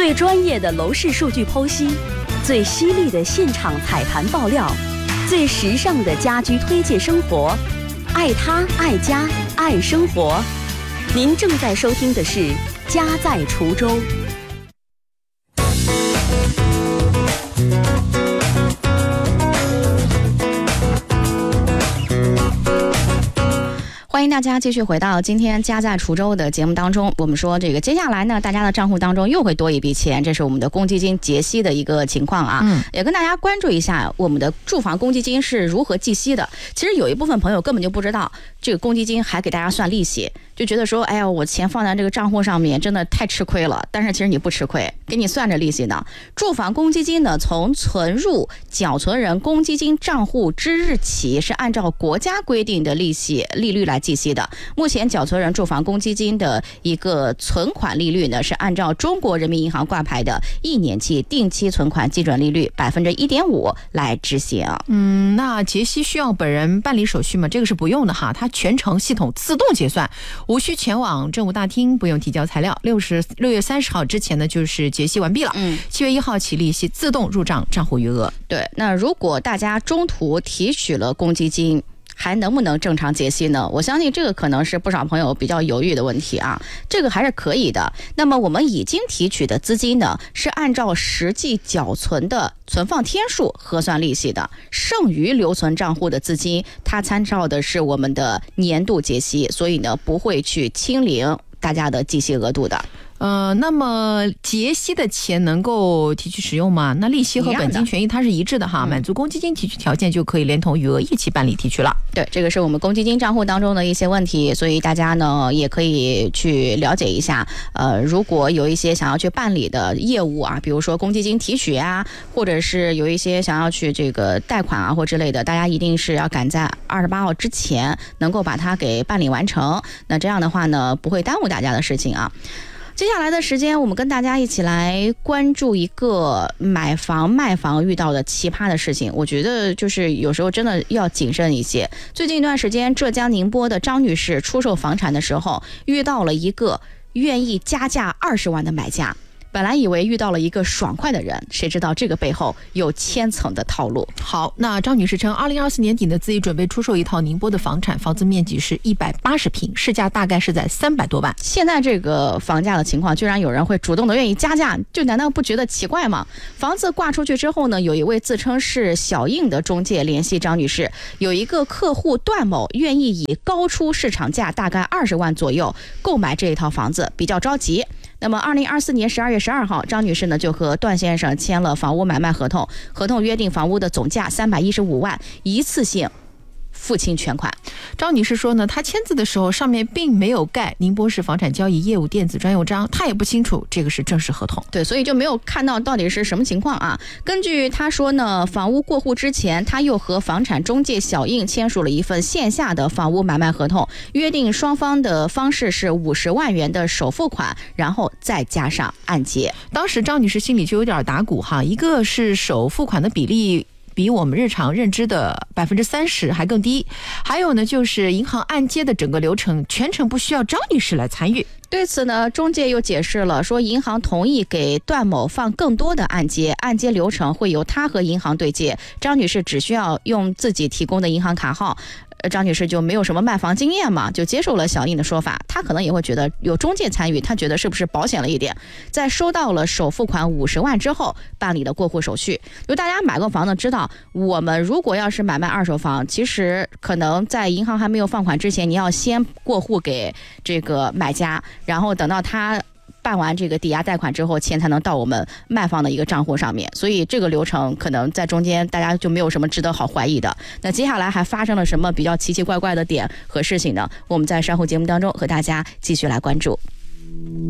最专业的楼市数据剖析，最犀利的现场踩盘爆料，最时尚的家居推荐生活，爱他爱家爱生活。您正在收听的是《家在滁州》。 欢迎大家继续回到今天家在滁州的节目当中。我们说这个接下来呢，大家的账户当中又会多一笔钱，这是我们的公积金结息的一个情况啊。也跟大家关注一下我们的住房公积金是如何计息的。其实有一部分朋友根本就不知道这个公积金还给大家算利息，就觉得说哎呀，我钱放在这个账户上面真的太吃亏了。但是其实你不吃亏，给你算着利息呢。住房公积金呢，从存入缴存人公积金账户之日起，是按照国家规定的利率来计息的。目前缴存人住房公积金的一个存款利率呢，是按照中国人民银行挂牌的1年期定期存款基准利率1.5%来执行。 那结息需要本人办理手续吗？这个是不用的哈，它全程系统自动结算，无需前往政务大厅，不用提交材料。6月30号之前呢，就是结息完毕了。7月1号起利息自动入账账户余额。 对，那如果大家中途提取了公积金，还能不能正常结息呢？我相信这个可能是不少朋友比较犹豫的问题啊。这个还是可以的。那么我们已经提取的资金呢，是按照实际缴存的存放天数核算利息的。剩余留存账户的资金，它参照的是我们的年度结息，所以呢不会去清零大家的计息额度的。 那么结息的钱能够提取使用吗？那利息和本金权益它是一致的哈，满足公积金提取条件就可以连同余额一起办理提取了。 对，这个是我们公积金账户当中的一些问题，所以大家呢也可以去了解一下。如果有一些想要去办理的业务啊，比如说公积金提取啊，或者是有一些想要去这个贷款啊或之类的，大家一定是要赶在28号之前能够把它给办理完成。那这样的话呢，不会耽误大家的事情啊。接下来的时间，我们跟大家一起来关注一个买房卖房遇到的奇葩的事情。我觉得就是有时候真的要谨慎一些。最近一段时间，浙江宁波的张女士出售房产的时候，遇到了一个愿意加价20万的买家。本来以为遇到了一个爽快的人，谁知道这个背后有千层的套路。 好，那张女士称2024年底呢，自己准备出售一套宁波的房产，房子面积是180平，市价大概是在300多万。 现在这个房价的情况，居然有人会主动的愿意加价，就难道不觉得奇怪吗？房子挂出去之后呢，有一位自称是小印的中介联系张女士，有一个客户段某愿意以高出市场价大概20万左右购买这一套房子，比较着急。那么2024年12月12号，张女士呢就和段先生签了房屋买卖合同，合同约定房屋的总价315万，一次性付清全款。 张女士说呢，她签字的时候上面并没有盖宁波市房产交易业务电子专用章，她也不清楚这个是正式合同。 对，所以就没有看到到底是什么情况啊。根据她说呢，房屋过户之前，她又和房产中介小印签署了一份线下的房屋买卖合同，约定双方的方式是50万元的首付款，然后再加上按揭。 当时张女士心里就有点打鼓哈，一个是首付款的比例比我们日常认知的30%还更低，还有呢就是银行按揭的整个流程全程不需要张女士来参与。 对此呢，中介又解释了，说银行同意给段某放更多的按揭，按揭流程会由他和银行对接，张女士只需要用自己提供的银行卡号。张女士就没有什么卖房经验嘛，就接受了小印的说法。她可能也会觉得有中介参与，她觉得是不是保险了一点。在收到了首付款50万之后，办理了过户手续。就大家买过房呢，知道我们如果要是买卖二手房，其实可能在银行还没有放款之前，你要先过户给这个买家，然后等到他办完这个抵押贷款之后，钱才能到我们卖方的一个账户上面，所以这个流程可能在中间大家就没有什么值得好怀疑的。那接下来还发生了什么比较奇奇怪怪的点和事情呢？我们在稍后节目当中和大家继续来关注。